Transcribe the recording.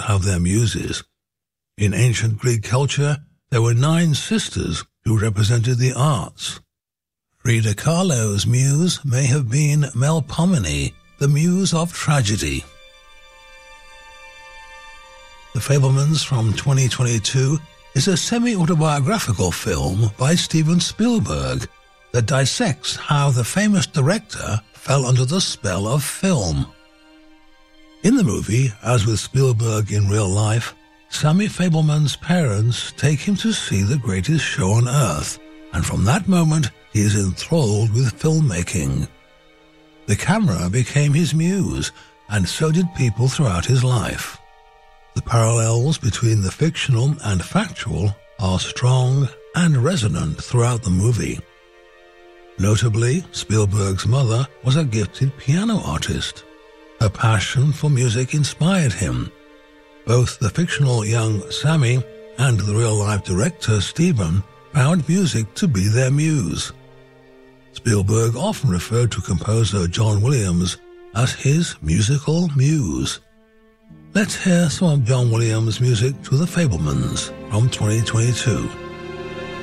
have their muses. In ancient Greek culture, there were 9 sisters who represented the arts. Frida Kahlo's muse may have been Melpomene, the muse of tragedy. The Fabelmans from 2022 is a semi-autobiographical film by Steven Spielberg that dissects how the famous director fell under the spell of film. In the movie, as with Spielberg in real life, Sammy Fabelman's parents take him to see the greatest show on earth, and from that moment he is enthralled with filmmaking. The camera became his muse, and so did people throughout his life. The parallels between the fictional and factual are strong and resonant throughout the movie. Notably, Spielberg's mother was a gifted piano artist. Her passion for music inspired him. Both the fictional young Sammy and the real-life director Steven found music to be their muse. Spielberg often referred to composer John Williams as his musical muse. Let's hear some of John Williams' music to The Fabelmans from 2022.